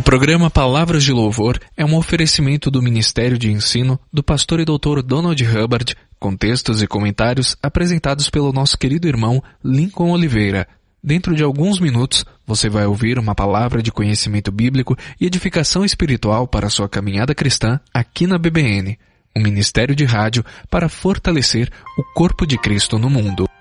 programa Palavras de Louvor é um oferecimento do Ministério de Ensino do pastor e doutor Donald Hubbard, com textos e comentários apresentados pelo nosso querido irmão Lincoln Oliveira. Dentro de alguns minutos, você vai ouvir uma palavra de conhecimento bíblico e edificação espiritual para a sua caminhada cristã aqui na BBN, um ministério de rádio para fortalecer o corpo de Cristo no mundo.